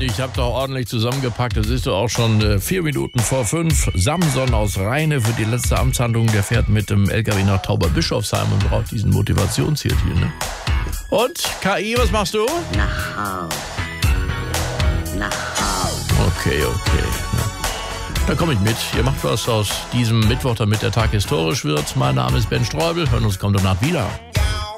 ich habe doch ordentlich zusammengepackt. Es ist doch auch schon 4 Minuten vor 5. Samson aus Rheine für die letzte Amtshandlung. Der fährt mit dem LKW nach Tauberbischofsheim und braucht diesen Motivationshit hier, ne? Und, KI, was machst du? Nach Hause. Okay. Da komme ich mit. Ihr macht was aus diesem Mittwoch, damit der Tag historisch wird. Mein Name ist Ben Streubel. Hören uns kommende Nacht wieder.